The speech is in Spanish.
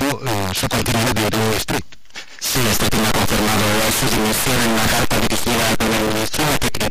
su continuidad de Downing Street. Sí, este tema ha confirmado su dimisión en una carta dirigida al primer ministro que creó